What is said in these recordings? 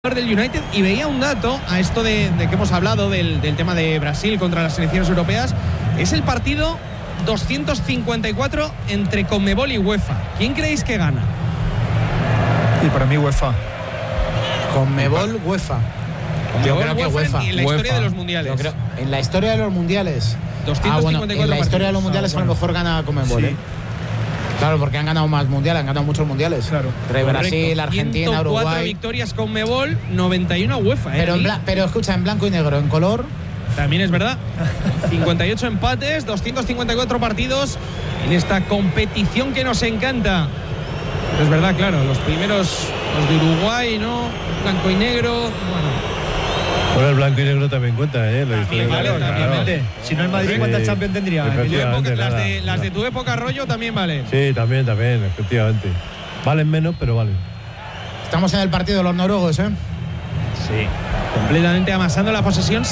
Del United, y veía un dato a esto de que hemos hablado del tema de Brasil contra las selecciones europeas. Es el partido 254 entre Conmebol y UEFA. ¿Quién creéis que gana? Y para mí UEFA. Conmebol, UEFA. Yo creo que UEFA. En la historia de los mundiales. En la historia de los mundiales. 254 en la historia de los mundiales a lo mejor gana Conmebol. Sí. Claro, porque han ganado más mundiales, han ganado muchos mundiales. Claro. Entre Brasil, Argentina, 104 Uruguay. 4 victorias Conmebol, 91 UEFA. Pero escucha, en blanco y negro, en color. También es verdad. 58 empates, 254 partidos en esta competición que nos encanta. Pero es verdad, claro, los primeros, los de Uruguay, ¿no? Blanco y negro, bueno. Bueno, el blanco y negro también cuenta, ¿eh? También vale, obviamente. Si no, el Madrid, ¿cuántas Champions tendría? Las de tu época, Rollo, también valen. Sí, también, efectivamente. Valen menos, pero valen. Estamos en el partido de los noruegos, ¿eh? Sí. Completamente amasando la posesión,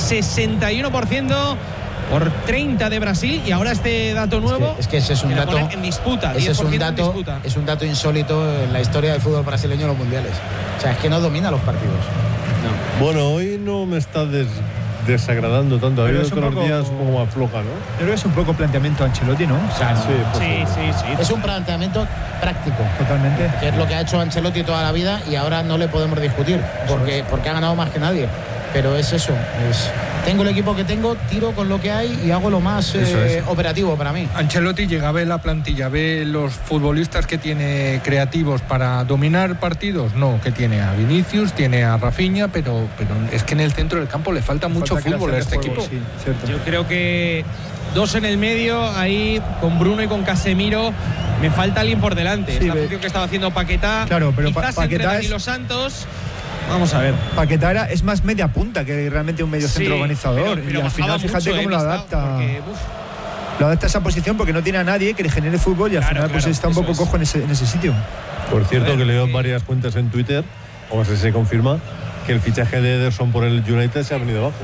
61% por 30 de Brasil. Y ahora este dato nuevo. Es que ese es un dato en disputa. Ese es un dato insólito en la historia del fútbol brasileño en los mundiales. O sea, es que no domina los partidos. No. Bueno, hoy no me está desagradando tanto. Ha habido todos los días como afloja, ¿no? Yo creo que es un poco planteamiento Ancelotti, ¿no? O sea, sí. Es un planteamiento práctico. Totalmente. Que es lo que ha hecho Ancelotti toda la vida y ahora no le podemos discutir porque ha ganado más que nadie. Pero es eso. Tengo el equipo que tengo, tiro con lo que hay y hago lo más operativo para mí. Ancelotti llega, ve la plantilla, ve los futbolistas que tiene creativos para dominar partidos. No, que tiene a Vinicius, tiene a Rafinha, pero es que en el centro del campo le falta mucho fútbol a este equipo. Sí, cierto. Yo creo que dos en el medio, ahí con Bruno y con Casemiro. Me falta alguien por delante. Sí, es la función que estaba haciendo Paquetá. Claro, pero quizás entre Dani y los Santos. Vamos a ver. Paquetá es más media punta que realmente un medio centro organizador. Pero y al final, fíjate cómo lo adapta. Porque, lo adapta a esa posición porque no tiene a nadie que le genere fútbol y al final pues está un poco cojo en ese sitio. Por cierto, que leo en varias cuentas en Twitter, o sea, se confirma que el fichaje de Ederson por el United se ha venido abajo.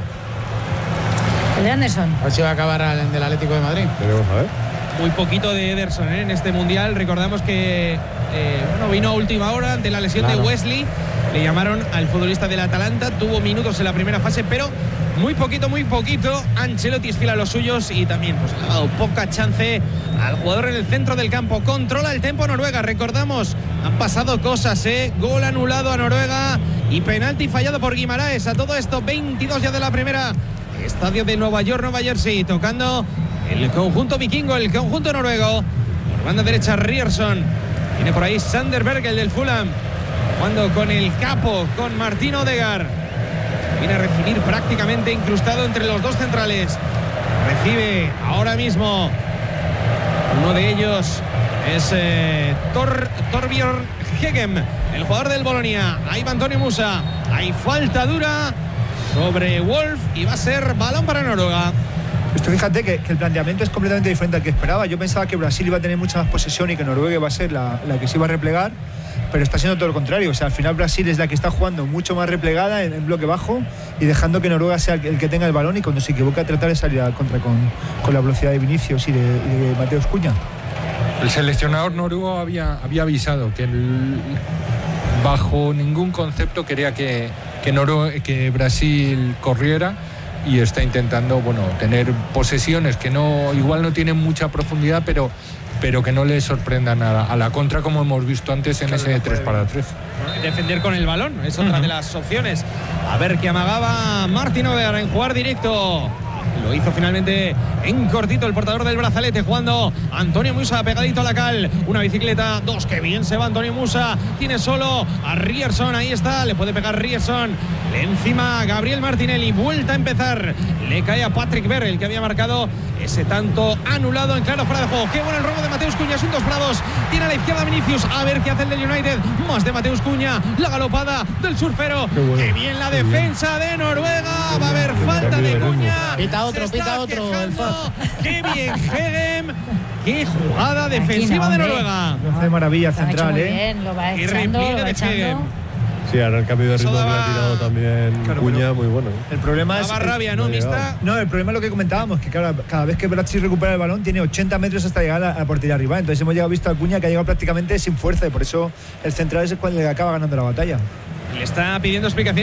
¿El de Anderson? A ver si va a acabar el del Atlético de Madrid. Veremos a ver. Muy poquito de Ederson en este mundial. Recordamos que vino a última hora ante la lesión de Wesley. Le llamaron al futbolista del Atalanta, tuvo minutos en la primera fase, pero muy poquito. Ancelotti es fiel a los suyos y también pues, le ha dado poca chance al jugador en el centro del campo. Controla el tempo Noruega, recordamos, han pasado cosas, gol anulado a Noruega y penalti fallado por Guimaraes. A todo esto, 22 ya de la primera. Estadio de Nueva York, Nueva Jersey, tocando el conjunto vikingo, el conjunto noruego. Por banda derecha, Ryerson. Viene por ahí Sander Berge, el del Fulham, jugando con el capo, con Martín Odegaard. Viene a recibir prácticamente incrustado entre los dos centrales. Recibe ahora mismo. Uno de ellos es Torbjørn Hegem, el jugador del Bolonia. Ahí va Antonio Musa. Hay falta dura sobre Wolf y va a ser balón para Noruega. Esto, fíjate que el planteamiento es completamente diferente al que esperaba. Yo pensaba que Brasil iba a tener mucha más posesión y que Noruega iba a ser la que se iba a replegar, pero está siendo todo lo contrario. O sea, al final Brasil es la que está jugando mucho más replegada en bloque bajo y dejando que Noruega sea el que tenga el balón y cuando se equivoca tratar de salir al contra con la velocidad de Vinicius y de Mateus Cunha. El seleccionador noruego había avisado que bajo ningún concepto quería que Brasil corriera y está intentando tener posesiones que igual no tienen mucha profundidad, pero que no le sorprendan a la contra, como hemos visto antes en ese 3-3. Defender con el balón es otra de las opciones. A ver qué amagaba Martín Odegaard en jugar directo. Lo hizo finalmente en cortito el portador del brazalete, jugando Antonio Musa pegadito a la cal. Una bicicleta, dos, que bien se va Antonio Musa. Tiene solo a Ryerson, ahí está, le puede pegar Ryerson. Encima Gabriel Martinelli, vuelta a empezar. Le cae a Patrick Berg, el que había marcado ese tanto anulado en claro fuera de juego. Qué bueno el robo de Mateus Cunha, es un 2-2. Tiene a la izquierda Vinicius, a ver qué hace el del United. Más de Mateus Cunha, la galopada del surfero. Qué bien la defensa de Noruega. Va a haber falta de Cunha. Pita otro. Qué bien Hegem. Qué jugada defensiva de Noruega. Lo hace maravilla central, muy bien, lo va Y echando, repliegue lo va de echando. Hegem. Sí, ahora el cambio de ritmo que le ha tirado también Cunha, muy bueno. El problema es rabia, ¿no, Mista? No, el problema es lo que comentábamos, que cada vez que Brasil recupera el balón tiene 80 metros hasta llegar a la portería arriba. Entonces hemos visto a Cunha que ha llegado prácticamente sin fuerza y por eso el central es el cual le acaba ganando la batalla. Le está pidiendo explicaciones